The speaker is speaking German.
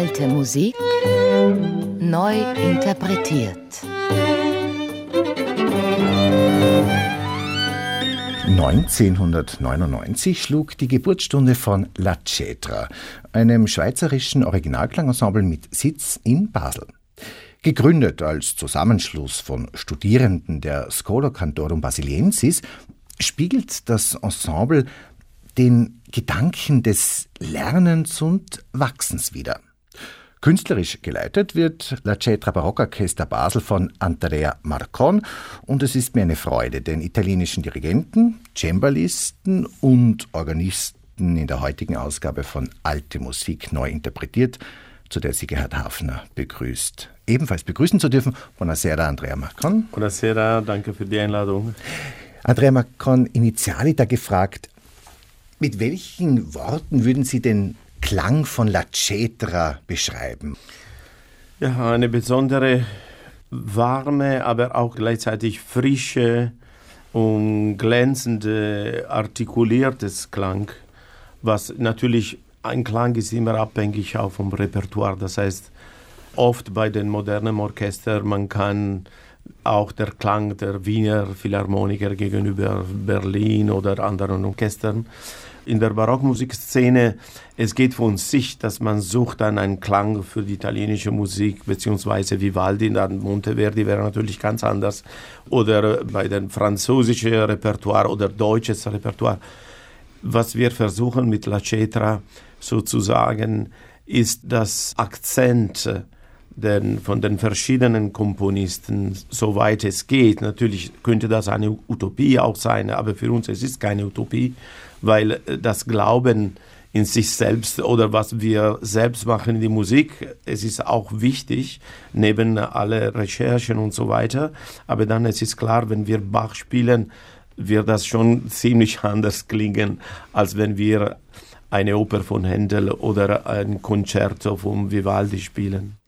Alte Musik neu interpretiert. 1999 schlug die Geburtsstunde von La Cetra, einem schweizerischen Originalklangensemble mit Sitz in Basel. Gegründet als Zusammenschluss von Studierenden der Schola Cantorum Basiliensis, spiegelt das Ensemble den Gedanken des Lernens und Wachsens wider. Künstlerisch geleitet wird La Cetra Barockorchester Basel von Andrea Marcon und es ist mir eine Freude, den italienischen Dirigenten, Cembalisten und Organisten in der heutigen Ausgabe von Alte Musik neu interpretiert, zu der sie Gerhard Hafner begrüßt. Ebenfalls begrüßen zu dürfen. Buonasera, Andrea Marcon. Buonasera, danke für die Einladung. Andrea Marcon, Initialiter gefragt, mit welchen Worten würden Sie den Klang von La Cetra beschreiben? Ja, eine besondere, warme, aber auch gleichzeitig frische und glänzende, artikuliertes Klang, was natürlich, ein Klang ist immer abhängig auch vom Repertoire, das heißt, oft bei den modernen Orchestern, man kann auch der Klang der Wiener Philharmoniker gegenüber Berlin oder anderen Orchestern. In der Barockmusikszene, es geht von sich, dass man sucht dann einen Klang für die italienische Musik, beziehungsweise Vivaldi, dann Monteverdi wäre natürlich ganz anders, oder bei dem französischen Repertoire oder deutsches Repertoire. Was wir versuchen mit La Cetra sozusagen, ist das Akzent von den verschiedenen Komponisten, soweit es geht. Natürlich könnte das eine Utopie auch sein, aber für uns es ist keine Utopie, weil das Glauben in sich selbst oder was wir selbst machen in die Musik, es ist auch wichtig, neben alle Recherchen und so weiter. Aber dann es ist klar, wenn wir Bach spielen, wird das schon ziemlich anders klingen, als wenn wir eine Oper von Händel oder ein Concerto von Vivaldi spielen.